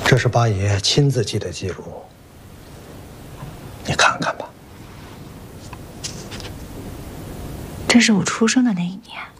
这是八爷亲自记的记录，你看看吧。 这是我出生的那一年。